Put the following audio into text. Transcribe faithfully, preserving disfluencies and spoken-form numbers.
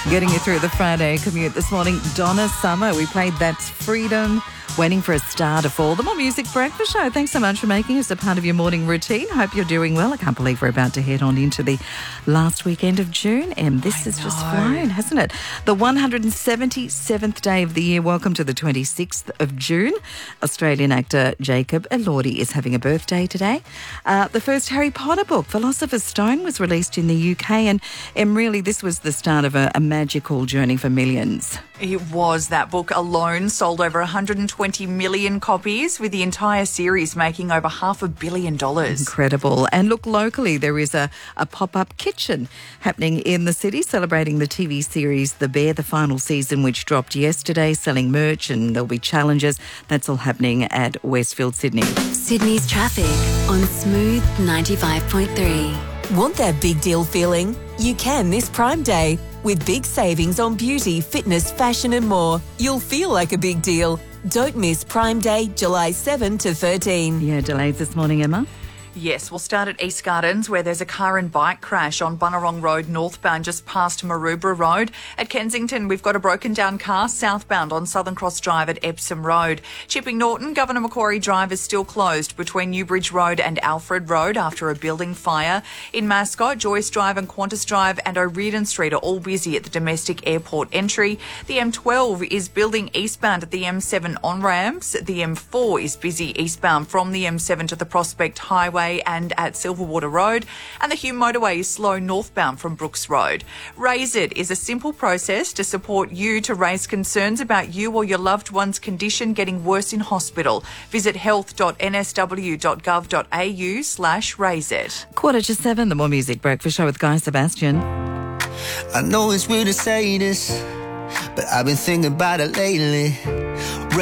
Getting you through the Friday commute this morning, Donna Summer. We played That's Freedom, Waiting for a Star to Fall. The More Music Breakfast Show. Thanks so much for making us a part of your morning routine. Hope you're doing well. I can't believe we're about to head on into the last weekend of June, and this I has know. just flown, hasn't it? The one hundred seventy-seventh day of the year. Welcome to the twenty-sixth of June. Australian actor Jacob Elordi is having a birthday today. Uh, the first Harry Potter book, Philosopher's Stone, was released in the U K, and, and really this was the start of a, a magical journey for millions. It was. That book alone sold over one hundred twenty million copies, with the entire series making over half a billion dollars. Incredible. And look, locally there is a, a pop-up kitchen happening in the city celebrating the T V series The Bear, the final season, which dropped yesterday, selling merch, and there'll be challenges. That's all happening at Westfield, Sydney. Sydney's traffic on Smooth ninety-five point three. Want that big deal feeling? You can this Prime Day. With big savings on beauty, fitness, fashion and more, you'll feel like a big deal. Don't miss Prime Day, July seventh to thirteenth. Yeah, delays this morning, Emma. Yes, we'll start at East Gardens, where there's a car and bike crash on Bunurong Road northbound just past Maroubra Road. At Kensington, we've got a broken down car southbound on Southern Cross Drive at Epsom Road. Chipping Norton, Governor Macquarie Drive is still closed between Newbridge Road and Alfred Road after a building fire. In Mascot, Joyce Drive and Qantas Drive and O'Riordan Street are all busy at the domestic airport entry. The M twelve is building eastbound at the M seven on-ramps. The M four is busy eastbound from the M seven to the Prospect Highway and at Silverwater Road, and the Hume motorway is slow northbound from Brooks Road. Raise It is a simple process to support you to raise concerns about you or your loved one's condition getting worse in hospital. Visit health.nsw.gov.au slash raise it. Quarter to seven, the More Music Breakfast Show with Guy Sebastian. I know it's weird to say this, but I've been thinking about it lately.